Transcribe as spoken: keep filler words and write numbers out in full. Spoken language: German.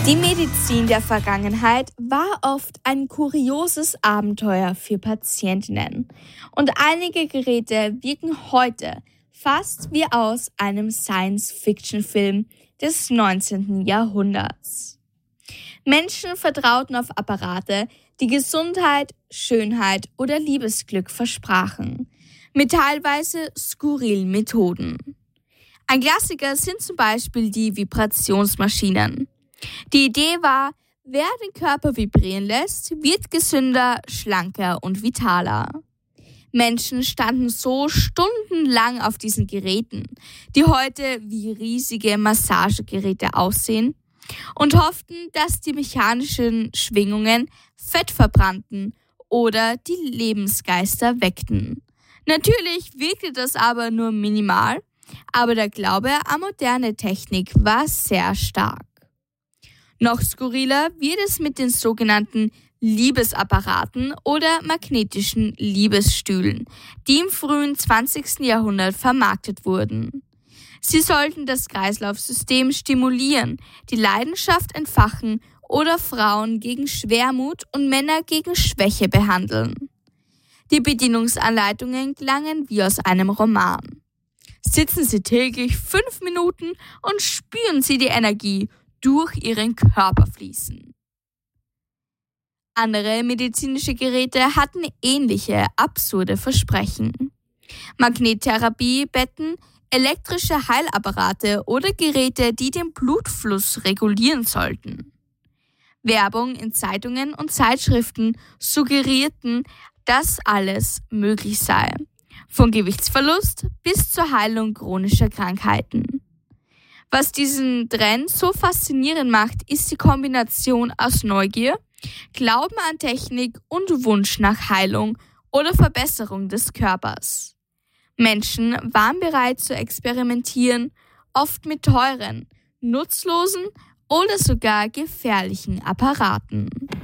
Die Medizin der Vergangenheit war oft ein kurioses Abenteuer für Patientinnen. Und einige Geräte wirken heute fast wie aus einem Science-Fiction-Film des neunzehnten Jahrhunderts. Menschen vertrauten auf Apparate, die Gesundheit, Schönheit oder Liebesglück versprachen, mit teilweise skurrilen Methoden. Ein Klassiker sind zum Beispiel die Vibrationsmaschinen. Die Idee war, wer den Körper vibrieren lässt, wird gesünder, schlanker und vitaler. Menschen standen so stundenlang auf diesen Geräten, die heute wie riesige Massagegeräte aussehen, und hofften, dass die mechanischen Schwingungen Fett verbrannten oder die Lebensgeister weckten. Natürlich wirkte das aber nur minimal, aber der Glaube an moderne Technik war sehr stark. Noch skurriler wird es mit den sogenannten Liebesapparaten oder magnetischen Liebesstühlen, die im frühen zwanzigsten Jahrhundert vermarktet wurden. Sie sollten das Kreislaufsystem stimulieren, die Leidenschaft entfachen oder Frauen gegen Schwermut und Männer gegen Schwäche behandeln. Die Bedienungsanleitungen klangen wie aus einem Roman. Sitzen Sie täglich fünf Minuten und spüren Sie die Energie durch Ihren Körper fließen. Andere medizinische Geräte hatten ähnliche absurde Versprechen. Magnettherapiebetten, elektrische Heilapparate oder Geräte, die den Blutfluss regulieren sollten. Werbung in Zeitungen und Zeitschriften suggerierten, dass alles möglich sei, von Gewichtsverlust bis zur Heilung chronischer Krankheiten. Was diesen Trend so faszinierend macht, ist die Kombination aus Neugier, Glauben an Technik und Wunsch nach Heilung oder Verbesserung des Körpers. Menschen waren bereit zu experimentieren, oft mit teuren, nutzlosen oder sogar gefährlichen Apparaten.